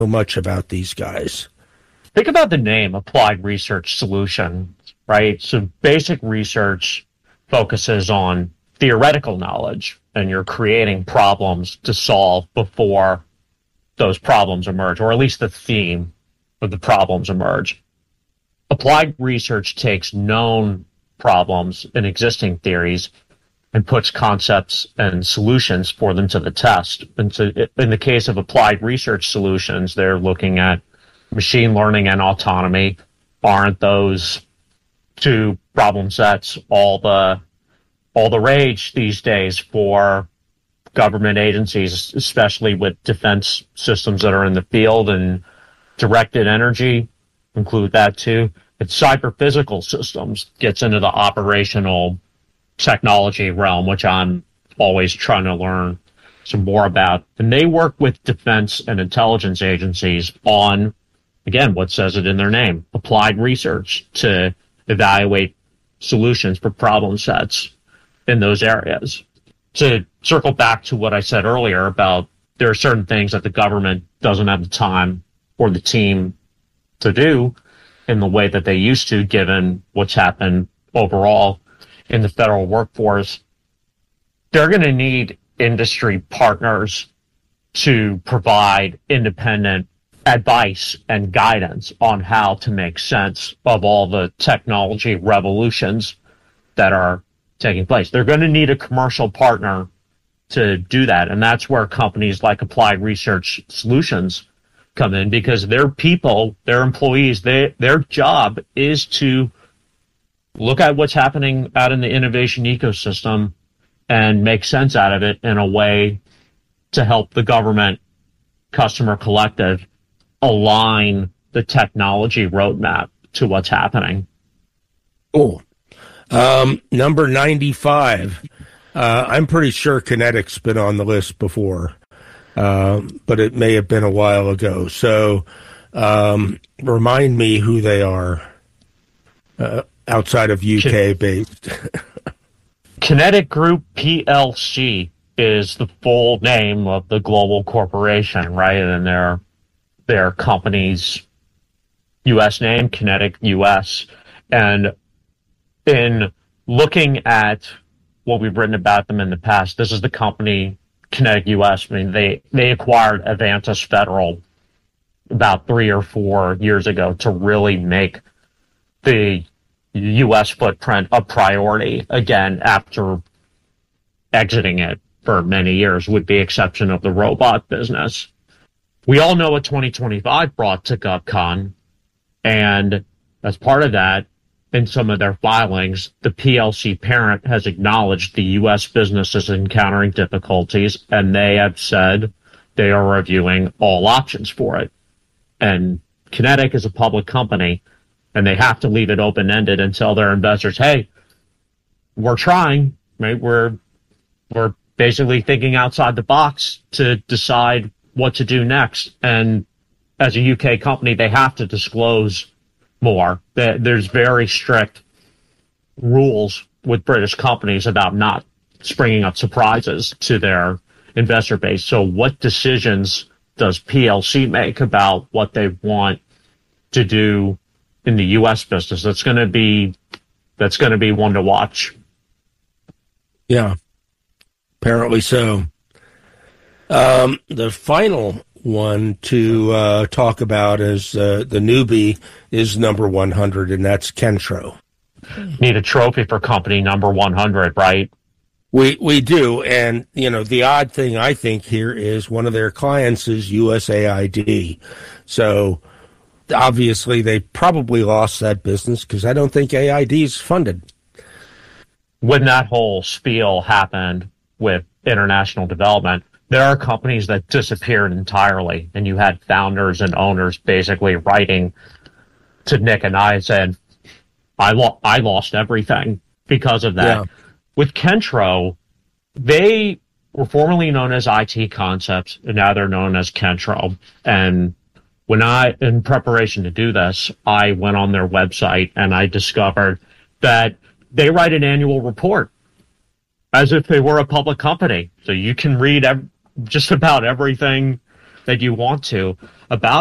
much about these guys. Think about the name Applied Research Solutions, right? So basic research focuses on theoretical knowledge, and you're creating problems to solve before those problems emerge, or at least the theme of the problems emerge. Applied research takes known problems and existing theories and puts concepts and solutions for them to the test. And so in the case of applied research solutions, they're looking at machine learning and autonomy. Aren't those two problem sets all the rage these days for government agencies, especially with defense systems that are in the field, and directed energy include that too. And cyber physical systems gets into the operational technology realm, which I'm always trying to learn some more about. And they work with defense and intelligence agencies on, again, what says it in their name, applied research to evaluate solutions for problem sets in those areas. To circle back to what I said earlier about there are certain things that the government doesn't have the time or the team to do in the way that they used to, given what's happened overall in the federal workforce. They're going to need industry partners to provide independent advice and guidance on how to make sense of all the technology revolutions that are taking place. They're going to need a commercial partner to do that. And that's where companies like Applied Research Solutions come in, because their people, their employees, their job is to look at what's happening out in the innovation ecosystem and make sense out of it in a way to help the government customer collective align the technology roadmap to what's happening. Cool. Number 95. I'm pretty sure Kinetic's been on the list before, but it may have been a while ago. So remind me who they are outside of UK-based. Kinetic Group PLC is the full name of the global corporation, right? And their company's U.S. name, Kinetic US. And in looking at what we've written about them in the past, this is the company, Kinetic US. I mean, they acquired Avantis Federal about 3 or 4 years ago to really make the U.S. footprint a priority again after exiting it for many years, with the exception of the robot business. We all know what 2025 brought to GovCon, and as part of that, in some of their filings, the PLC parent has acknowledged the U.S. business is encountering difficulties, and they have said they are reviewing all options for it. And Kinetic is a public company, and they have to leave it open-ended and tell their investors, hey, we're trying, right? We're basically thinking outside the box to decide what to do next. And as a UK company, they have to disclose more. There's very strict rules with British companies about not springing up surprises to their investor base. So what decisions does PLC make about what they want to do in the U.S. business? That's going to be one to watch. Yeah, apparently so. The final one to talk about is the newbie is number 100, and that's Kentro. Need a trophy for company number 100, right? We do, and the odd thing I think here is one of their clients is USAID, so obviously they probably lost that business because I don't think AID is funded. When that whole spiel happened with international development, there are companies that disappeared entirely, and you had founders and owners basically writing to Nick and I and saying, I lost everything because of that. Yeah. With Kentro, they were formerly known as IT Concepts, and now they're known as Kentro. And when in preparation to do this, I went on their website and I discovered that they write an annual report as if they were a public company. So you can read just about everything that you want to. about